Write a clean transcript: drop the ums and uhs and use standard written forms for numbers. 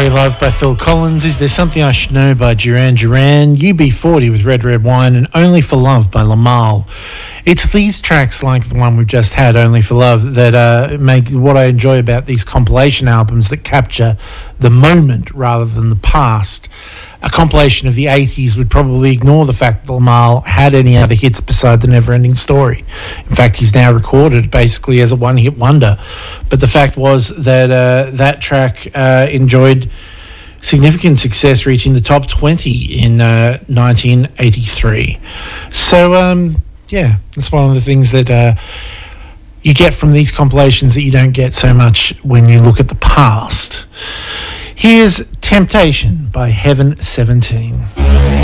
Love by Phil Collins, Is There Something I Should Know by Duran Duran, UB40 with Red Red Wine, and Only for Love by Lamal. It's these tracks like the one we've just had, Only for Love, that make what I enjoy about these compilation albums that capture the moment rather than the past. A compilation of the 80s would probably ignore the fact that Lamal had any other hits beside The Never-Ending Story. In fact, he's now recorded basically as a one-hit wonder. But the fact was that that track enjoyed significant success, reaching the top 20 in 1983. So, yeah, that's one of the things that you get from these compilations that you don't get so much when you look at the past. Here's Temptation by Heaven 17.